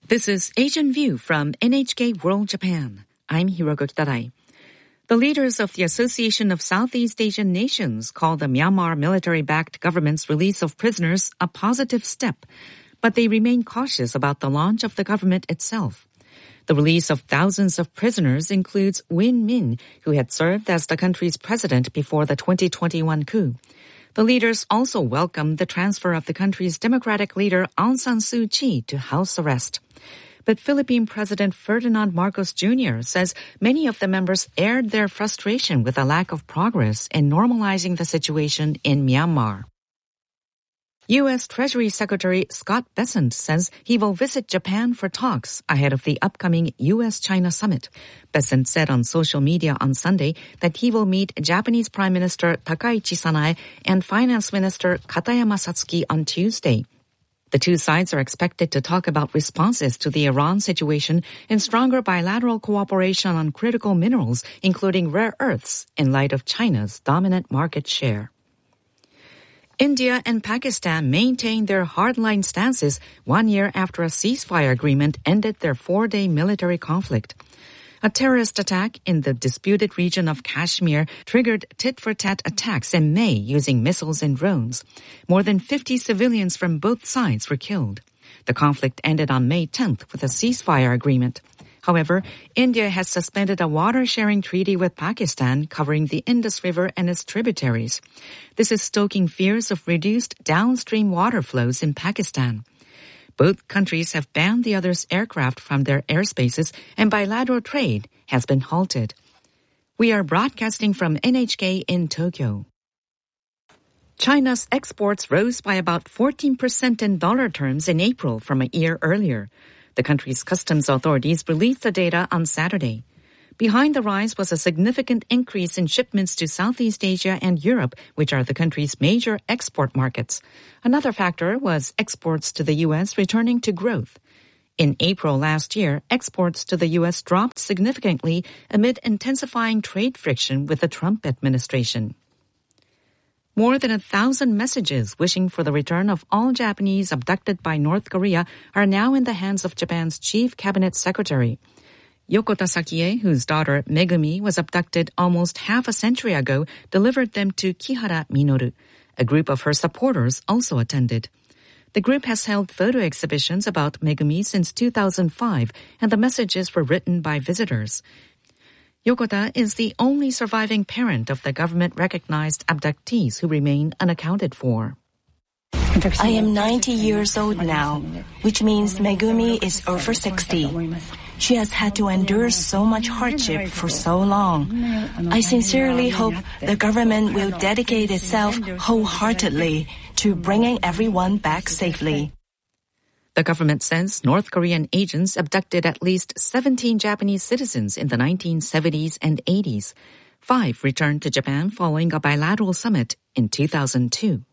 This is Asian View from NHK World Japan. I'm Hirogo Kitarai. The leaders of the Association of Southeast Asian Nations call the Myanmar military-backed government's release of prisoners a positive step, but they remain cautious about the launch of the government itself. The release of thousands of prisoners includes Win Min, who had served as the country's president before the 2021 coup. The leaders also welcomed the transfer of the country's democratic leader Aung San Suu Kyi to house arrest. But Philippine President Ferdinand Marcos Jr. says many of the members aired their frustration with a lack of progress in normalizing the situation in Myanmar. U.S. Treasury Secretary Scott Bessent says he will visit Japan for talks ahead of the upcoming U.S.-China summit. Bessent said on social media on Sunday that he will meet Japanese Prime Minister Takaichi Sanae and Finance Minister Katayama Satsuki on Tuesday. The two sides are expected to talk about responses to the Iran situation and stronger bilateral cooperation on critical minerals, including rare earths, in light of China's dominant market share. India and Pakistan maintained their hardline stances 1 year after a ceasefire agreement ended their 4-day military conflict. A terrorist attack in the disputed region of Kashmir triggered tit-for-tat attacks in May using missiles and drones. More than 50 civilians from both sides were killed. The conflict ended on May 10th with a ceasefire agreement. However, India has suspended a water-sharing treaty with Pakistan covering the Indus River and its tributaries. This is stoking fears of reduced downstream water flows in Pakistan. Both countries have banned the other's aircraft from their airspaces, and bilateral trade has been halted. We are broadcasting from NHK in Tokyo. China's exports rose by about 14% in dollar terms in April from a year earlier. The country's customs authorities released the data on Saturday. Behind the rise was a significant increase in shipments to Southeast Asia and Europe, which are the country's major export markets. Another factor was exports to the U.S. returning to growth. In April last year, exports to the U.S. dropped significantly amid intensifying trade friction with the Trump administration. More than 1,000 messages wishing for the return of all Japanese abducted by North Korea are now in the hands of Japan's chief cabinet secretary. Yokota Sakie, whose daughter Megumi was abducted almost half a century ago, delivered them to Kihara Minoru. A group of her supporters also attended. The group has held photo exhibitions about Megumi since 2005, and the messages were written by visitors. Yokota is the only surviving parent of the government-recognized abductees who remain unaccounted for. I am 90 years old now, which means Megumi is over 60. She has had to endure so much hardship for so long. I sincerely hope the government will dedicate itself wholeheartedly to bringing everyone back safely. The government says North Korean agents abducted at least 17 Japanese citizens in the 1970s and 80s. 5 returned to Japan following a bilateral summit in 2002.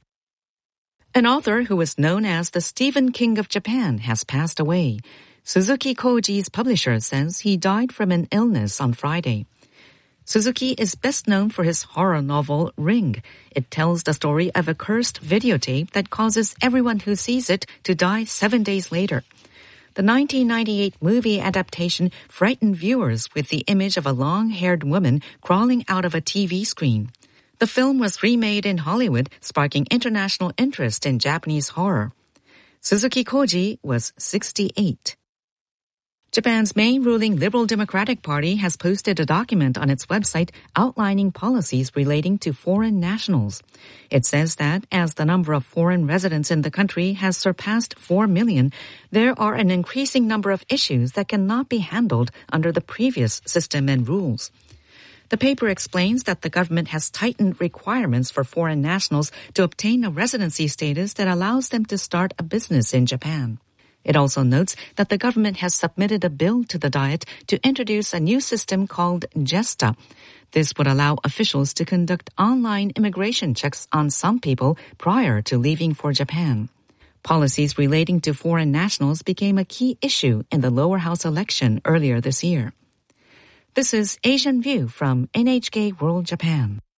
An author who was known as the Stephen King of Japan has passed away. Suzuki Koji's publisher says he died from an illness on Friday. Suzuki is best known for his horror novel Ring. It tells the story of a cursed videotape that causes everyone who sees it to die 7 days later. The 1998 movie adaptation frightened viewers with the image of a long-haired woman crawling out of a TV screen. The film was remade in Hollywood, sparking international interest in Japanese horror. Suzuki Koji was 68. Japan's main ruling Liberal Democratic Party has posted a document on its website outlining policies relating to foreign nationals. It says that as the number of foreign residents in the country has surpassed 4 million, there are an increasing number of issues that cannot be handled under the previous system and rules. The paper explains that the government has tightened requirements for foreign nationals to obtain a residency status that allows them to start a business in Japan. It also notes that the government has submitted a bill to the Diet to introduce a new system called JESTA. This would allow officials to conduct online immigration checks on some people prior to leaving for Japan. Policies relating to foreign nationals became a key issue in the lower house election earlier this year. This is Asian View from NHK World Japan.